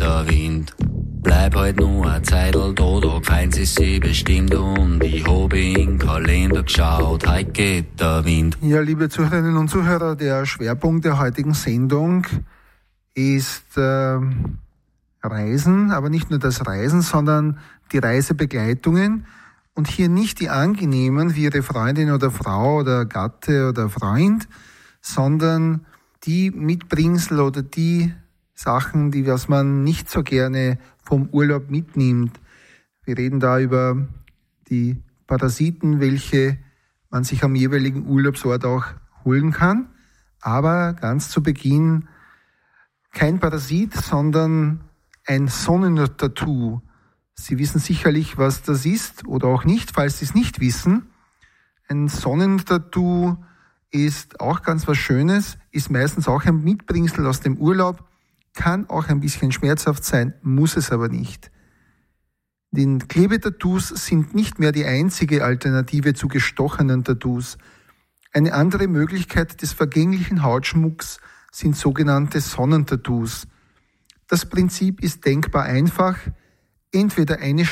der Wind. Bleib halt nur ein Zeitl da keins ist sie bestimmt und ich hab in den Kalender geschaut, heut geht der Wind. Ja, liebe Zuhörerinnen und Zuhörer, der Schwerpunkt der heutigen Sendung ist Reisen, aber nicht nur das Reisen, sondern die Reisebegleitungen und hier nicht die angenehmen wie Ihre Freundin oder Frau oder Gatte oder Freund, sondern die Mitbringsel oder die Sachen, die was man nicht so gerne vom Urlaub mitnimmt. Wir reden da über die Parasiten, welche man sich am jeweiligen Urlaubsort auch holen kann. Aber ganz zu Beginn kein Parasit, sondern ein Sonnentattoo. Sie wissen sicherlich, was das ist oder auch nicht, falls Sie es nicht wissen. Ein Sonnentattoo ist auch ganz was Schönes, ist meistens auch ein Mitbringsel aus dem Urlaub, kann auch ein bisschen schmerzhaft sein, muss es aber nicht. Die Klebetattoos sind nicht mehr die einzige Alternative zu gestochenen Tattoos. Eine andere Möglichkeit des vergänglichen Hautschmucks sind sogenannte Sonnentattoos. Das Prinzip ist denkbar einfach. Entweder eine